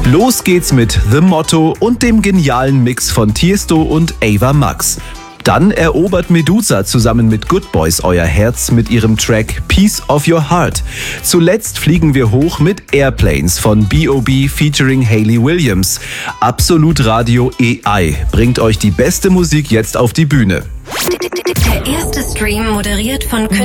Los geht's mit The Motto und dem genialen Mix von Tiesto und Ava Max. Dann erobert Medusa zusammen mit Good Boys euer Herz mit ihrem Track Piece of Your Heart. Zuletzt fliegen wir hoch mit Airplanes von B.O.B. featuring Hayley Williams. Absolut Radio AI bringt euch die beste Musik jetzt auf die Bühne. Der erste Stream moderiert von